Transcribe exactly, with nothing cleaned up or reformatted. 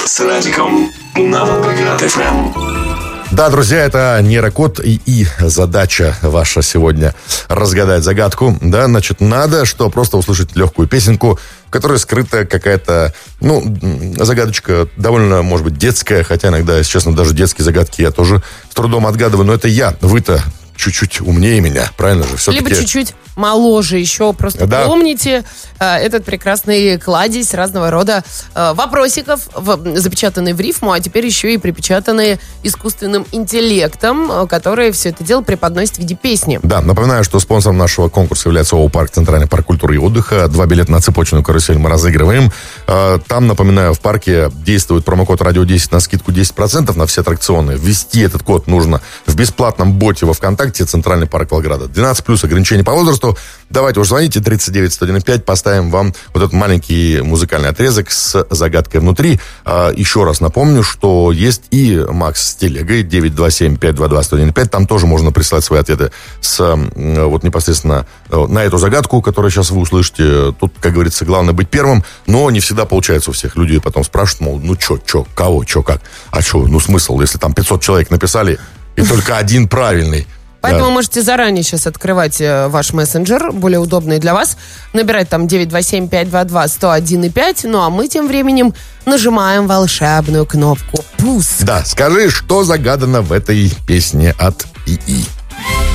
с Радиком на Волгоград эф эм. Да, друзья, это нейрокод и, и задача ваша сегодня разгадать загадку. Да, значит, надо, что просто услышать легкую песенку, в которой скрыта какая-то, ну, загадочка довольно, может быть, детская, хотя иногда, если честно, даже детские загадки я тоже с трудом отгадываю, но это я, вы-то чуть-чуть умнее меня, правильно же? Все-таки... Либо чуть-чуть моложе еще. Просто да. помните э, этот прекрасный кладезь разного рода э, вопросиков, в, запечатанные в рифму, а теперь еще и припечатанные искусственным интеллектом, э, которые все это дело преподносят в виде песни. Да, напоминаю, что спонсором нашего конкурса является ООО «Парк», Центральный парк культуры и отдыха. Два билета на цепочную карусель мы разыгрываем. Э, там, напоминаю, в парке действует промокод радио десять на скидку десять процентов на все аттракционы. Ввести этот код нужно в бесплатном боте во ВКонтакте «Центральный парк Волгограда». двенадцать плюс, ограничения по возрасту. Давайте уж звоните, тридцать девять сто один пять, поставим вам вот этот маленький музыкальный отрезок с загадкой внутри. А, еще раз напомню, что есть и Макс с телегой девять два семь пять два два сто один пять. Там тоже можно прислать свои ответы с, вот непосредственно на эту загадку, которую сейчас вы услышите. Тут, как говорится, главное быть первым, но не всегда получается у всех. Люди потом спрашивают, мол, ну что, что, кого, что, как? А что, ну смысл, если там пятьсот человек написали, и только один правильный. Поэтому Да. можете заранее сейчас открывать э, ваш мессенджер, более удобный для вас, набирать там девять два семь пять два два сто один пять, ну а мы тем временем нажимаем волшебную кнопку «Пуск». Да, скажи, что загадано в этой песне от ИИ.